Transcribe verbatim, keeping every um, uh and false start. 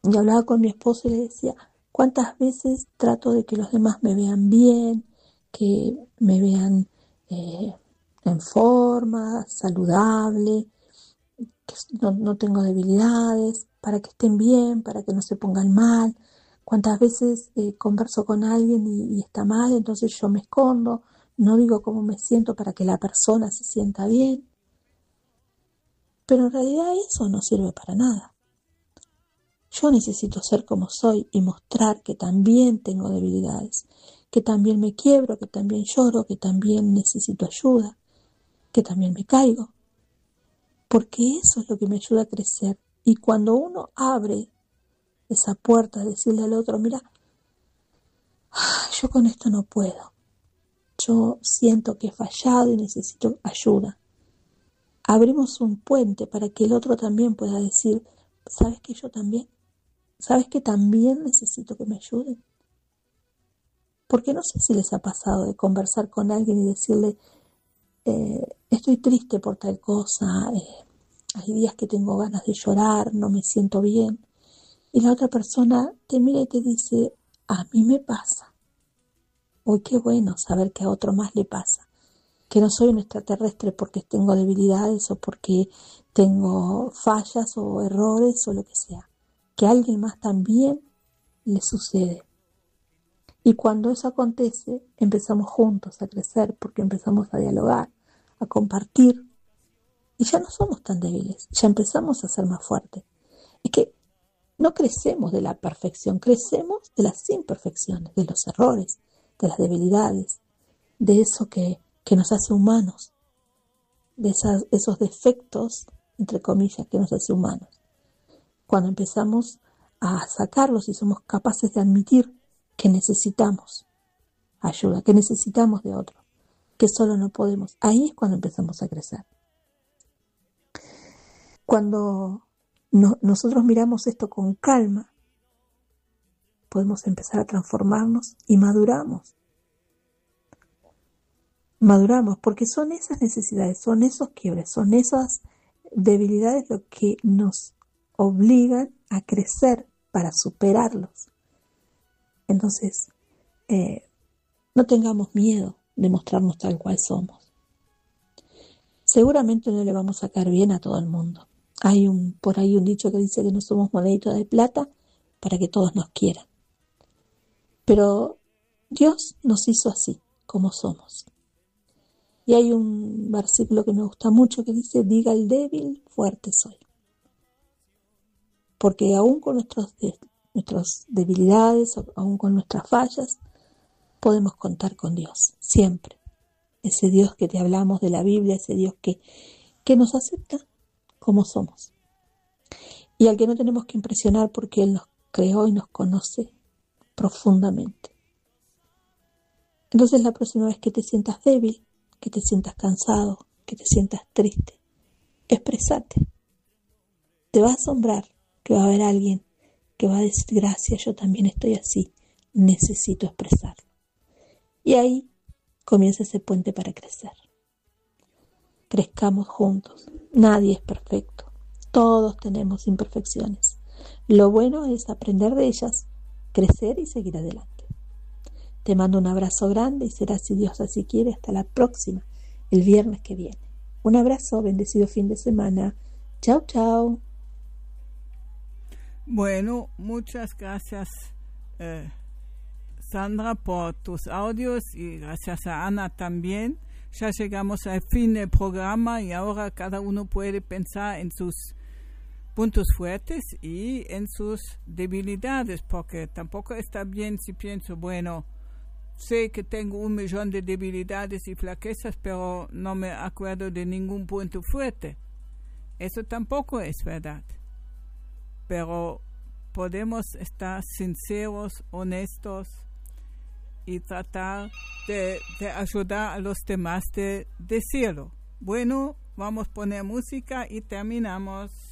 Y hablaba con mi esposo y le decía, ¿cuántas veces trato de que los demás me vean bien, que me vean eh, en forma, saludable, que no, no tengo debilidades, para que estén bien, para que no se pongan mal? ¿Cuántas veces eh, converso con alguien y, y está mal, entonces yo me escondo, no digo cómo me siento para que la persona se sienta bien? Pero en realidad eso no sirve para nada. Yo necesito ser como soy y mostrar que también tengo debilidades, que también me quiebro, que también lloro, que también necesito ayuda, que también me caigo. Porque eso es lo que me ayuda a crecer. Y cuando uno abre esa puerta a decirle al otro, mira, yo con esto no puedo. Yo siento que he fallado y necesito ayuda. Abrimos un puente para que el otro también pueda decir, ¿sabes que yo también? ¿Sabes que también necesito que me ayuden? Porque no sé si les ha pasado de conversar con alguien y decirle, eh, estoy triste por tal cosa, eh, hay días que tengo ganas de llorar, no me siento bien. Y la otra persona te mira y te dice, a mí me pasa. Uy, qué bueno saber que a otro más le pasa. Que no soy un extraterrestre porque tengo debilidades o porque tengo fallas o errores o lo que sea. Que a alguien más también le sucede. Y cuando eso acontece, empezamos juntos a crecer porque empezamos a dialogar, a compartir. Y ya no somos tan débiles, ya empezamos a ser más fuertes. Es que no crecemos de la perfección, crecemos de las imperfecciones, de los errores, de las debilidades, de eso que, que nos hace humanos, de esas, esos defectos, entre comillas, que nos hace humanos. Cuando empezamos a sacarlos y somos capaces de admitir que necesitamos ayuda, que necesitamos de otro, que solo no podemos, ahí es cuando empezamos a crecer. Cuando no, nosotros miramos esto con calma, podemos empezar a transformarnos y maduramos. Maduramos porque son esas necesidades, son esos quiebres, son esas debilidades lo que nos obligan a crecer para superarlos. Entonces, eh, no tengamos miedo de mostrarnos tal cual somos. Seguramente no le vamos a caer bien a todo el mundo. Hay un, por ahí un dicho que dice que no somos moneditas de plata para que todos nos quieran. Pero Dios nos hizo así, como somos. Y hay un versículo que me gusta mucho que dice, diga el débil, fuerte soy. Porque aún con nuestros, de, nuestras debilidades, aún con nuestras fallas, podemos contar con Dios, siempre. Ese Dios que te hablamos de la Biblia, ese Dios que, que nos acepta como somos. Y al que no tenemos que impresionar porque Él nos creó y nos conoce profundamente. Entonces la próxima vez que te sientas débil, que te sientas cansado, que te sientas triste, expresate. Te va a asombrar que va a haber alguien que va a decir, gracias, yo también estoy así, necesito expresarlo. Y ahí comienza ese puente para crecer. Crezcamos juntos. Nadie es perfecto. Todos tenemos imperfecciones. Lo bueno es aprender de ellas, crecer y seguir adelante. Te mando un abrazo grande y será, si Dios así quiere, hasta la próxima, el viernes que viene. Un abrazo, bendecido fin de semana. Chao, chao. Bueno, muchas gracias, eh, Sandra, por tus audios y gracias a Ana también. Ya llegamos al fin del programa y ahora cada uno puede pensar en sus puntos fuertes y en sus debilidades, porque tampoco está bien si pienso, bueno, sé que tengo un millón de debilidades y flaquezas, pero no me acuerdo de ningún punto fuerte. Eso tampoco es verdad. Pero podemos estar sinceros, honestos y tratar de, de ayudar a los demás de decirlo. Bueno, vamos a poner música y terminamos.